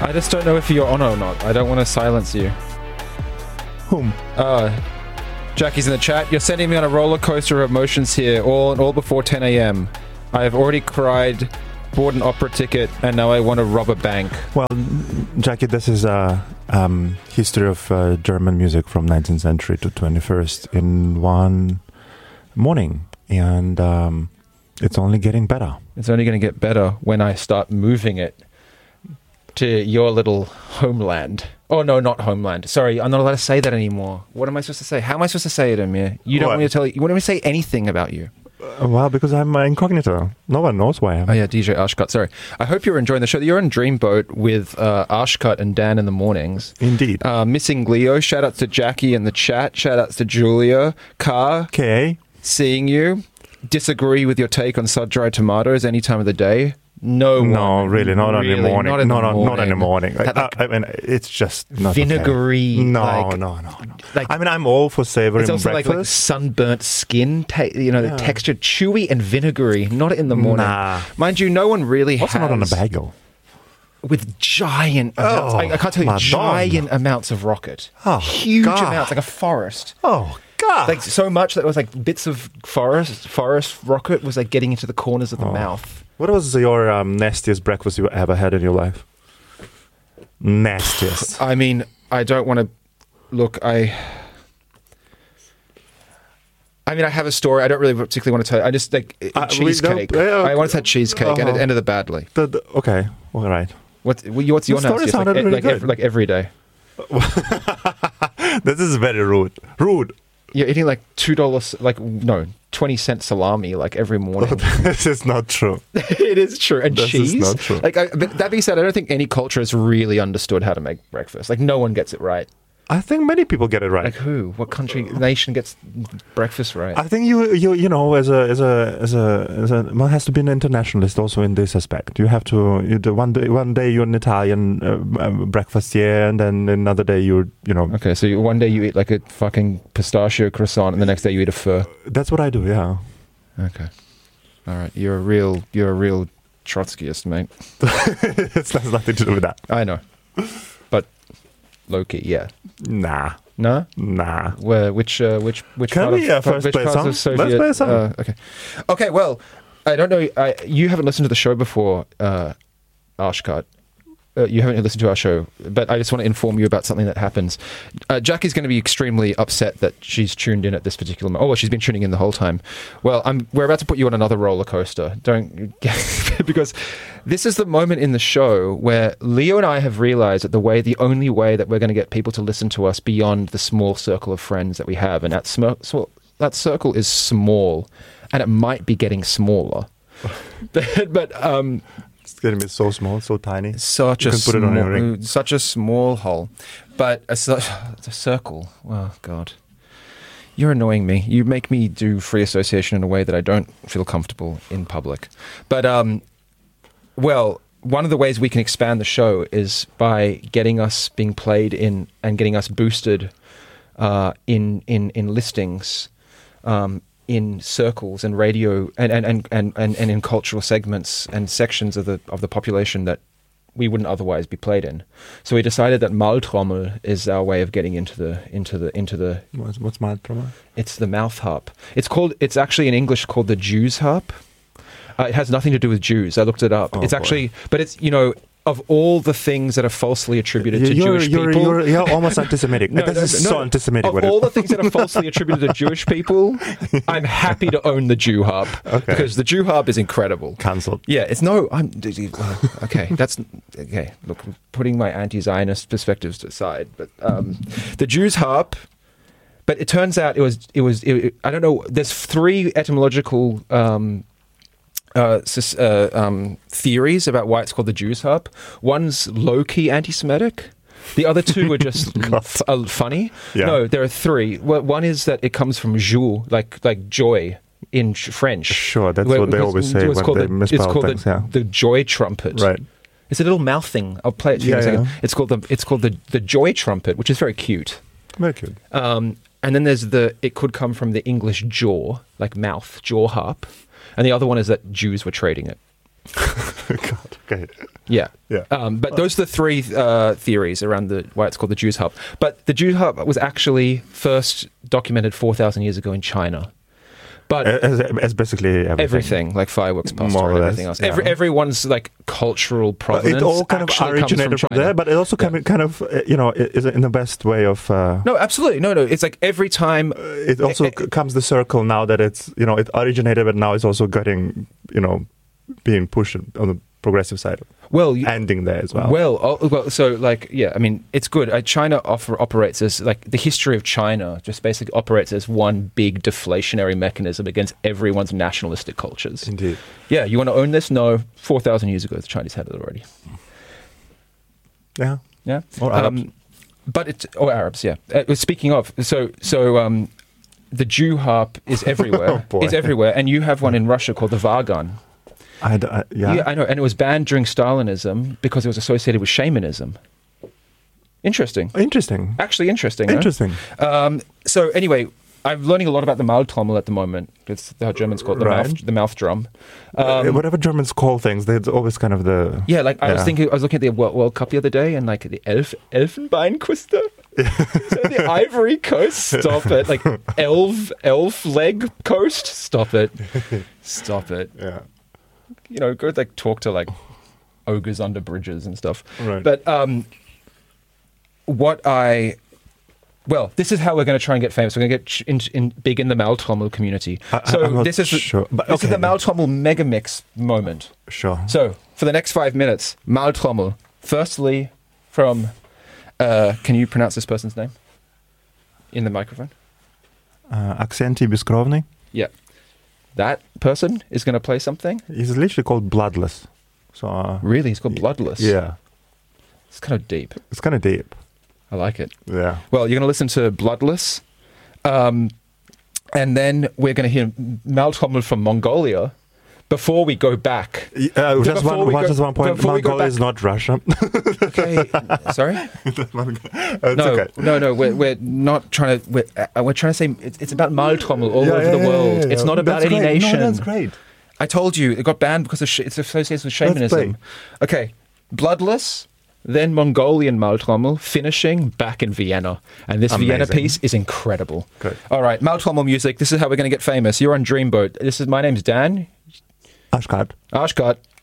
I just don't know if you're on or not. I don't want to silence you. Whom? Jackie's in the chat. You're sending me on a roller coaster of emotions here, all before 10 a.m. I have already cried, bought an opera ticket, and now I want to rob a bank. Well, Jackie, this is a history of German music from 19th century to 21st in one morning. And it's only getting better. It's only going to get better when I start moving it to your little homeland. Oh, no, not homeland. Sorry, I'm not allowed to say that anymore. What am I supposed to say? How am I supposed to say it, Amir? You don't want me to tell you. You want me to say anything about you? Well, because I'm incognito. No one knows why I am. Oh, yeah, DJ Ashcut. Sorry. I hope you're enjoying the show. You're on Dreamboat with Ashcut and Dan in the mornings. Indeed. Missing Leo. Shout outs to Jackie in the chat. Shout outs to Julia. Car. Okay. Seeing you. Disagree with your take on sun-dried tomatoes any time of the day. No, really, not in the morning. Not in the morning. I mean, it's just not vinegary. Okay. No. Like, I mean, I'm all for savory it's also breakfast. like sunburnt skin. The texture, chewy and vinegary. Not in the morning. Nah. Mind you, no one really also has. Not on a bagel. With giant amounts. I can't tell you, giant amounts of rocket. Oh, huge God. amounts, like a forest. Oh, God. Like so much that it was like bits of forest rocket was like getting into the corners of the mouth. What was your nastiest breakfast you ever had in your life? Nastiest. I mean, I don't want to look. I have a story. I don't really particularly want to tell you. I just like cheesecake. I once had cheesecake and it ended badly. Okay, all right. What's your nastiest? Like every day. This is very rude. You're eating like $2, 20-cent salami like every morning. This is not true. It is true. And this cheese. Is not true. But that being said, I don't think any culture has really understood how to make breakfast. Like no one gets it right. I think many people get it right. Like who? What country, nation gets breakfast right? I think you know as a one has to be an internationalist also in this aspect. You have to one day you're an Italian breakfastier, and then another day you're. Okay, so one day you eat like a fucking pistachio croissant, and the next day you eat a pho. That's what I do. Yeah. Okay. All right. You're a real Trotskyist, mate. It has nothing to do with that. I know, but. Low-key, yeah. Nah. No? Nah. Which Can part we first play some? Let's play some. Okay, well, I don't know. You haven't listened to the show before, Ashcut. You haven't listened to our show, but I just want to inform you about something that happens. Jackie's going to be extremely upset that she's tuned in at this particular moment. Oh, well, she's been tuning in the whole time. Well, we're about to put you on another roller coaster. Because this is the moment in the show where Leo and I have realized that the only way that we're going to get people to listen to us beyond the small circle of friends that we have, and that circle is small, and it might be getting smaller. but it's going to be so small, so tiny. Such a small hole. But a circle. Oh, God. You're annoying me. You make me do free association in a way that I don't feel comfortable in public. But, well, one of the ways we can expand the show is by getting us being played in and getting us boosted in listings, in circles and radio and in cultural segments and sections of the population that we wouldn't otherwise be played in. So we decided that Maultrommel is our way of getting into the What's Maultrommel? It's the mouth harp. It's actually in English called the Jews harp. It has nothing to do with Jews. I looked it up. It's actually, but it's of all the things that are falsely attributed to Jewish people... You're almost anti-Semitic. So anti-Semitic. Of all the things that are falsely attributed to Jewish people, I'm happy to own the Jew harp. Okay. Because the Jew harp is incredible. Cancelled. Yeah, okay, that's... Okay, look, putting my anti-Zionist perspectives aside, but the Jews harp... But it turns out it was I don't know, there's three etymological... theories about why it's called the Jews harp. One's low-key anti-Semitic. The other two are just funny. Yeah. No, there are three. Well, one is that it comes from joie, like joy in French. Sure, that's what they always say when they misspell things. The joy trumpet. Right. It's a little mouth thing. I'll play it to you in a second. It's called the joy trumpet, which is very cute. Very cute. And then there's it could come from the English jaw, like mouth, jaw harp. And the other one is that Jews were trading it. God, okay. Yeah. Yeah. But those are the three theories around why it's called the Jews' Hub. But the Jews' Hub was actually first documented 4,000 years ago in China. But as basically everything, like fireworks, pasta, more or and less, everything else. yeah. Everyone's like cultural provenance. It all kind of actually originated comes from from there, but it also kind of is in the best way of. No, absolutely, no. It's like every time it also comes the circle now that it's it originated, but now it's also getting being pushed on the progressive side. Well, ending there as well. Well, so like, yeah, I mean, it's good. China operates as like the history of China just basically operates as one big deflationary mechanism against everyone's nationalistic cultures. Indeed. Yeah, you want to own this? No, 4,000 years ago, the Chinese had it already. Yeah. Yeah. Or Arabs. Or Arabs, yeah. Speaking of, so the Jew harp is everywhere. Oh, it's everywhere, and you have one in Russia called the Vargan. Yeah, I know, and it was banned during Stalinism because it was associated with shamanism. Interesting. Actually interesting. Interesting. Huh? So anyway, I'm learning a lot about the Maultrommel at the moment. It's how Germans call it, the mouth drum. Whatever Germans call things, there's always kind of the... Yeah, like I was looking at the World Cup the other day, and like the Elfenbeinküste. So the Ivory Coast, stop it. Like elf leg coast, stop it. Yeah. Go like talk to like ogres under bridges and stuff. Right. But this is how we're going to try and get famous. We're going to get big in the Maultrommel community. This is the Maultrommel mega mix moment. Sure. So for the next 5 minutes, Maultrommel. Firstly, from can you pronounce this person's name in the microphone? Aksenty Biskrovny. Yeah. That person is going to play something? He's literally called Bloodless. So really? He's called Bloodless? Yeah. It's kind of deep. I like it. Yeah. Well, you're going to listen to Bloodless. And then we're going to hear Maultrommel from Mongolia before we go back. Just one point. Mongolia is not Russia. Okay. Sorry? No. We're not trying to... We're trying to say it's about Maultrommel all over the world. It's not about any nation. No, that's great. I told you, it got banned because it's associated with shamanism. Okay. Bloodless, then Mongolian Maultrommel, finishing back in Vienna. And this Vienna piece is incredible. Good. All right, Maultrommel music. This is how we're going to get famous. You're on Dreamboat. My name's Dan. Ashkat.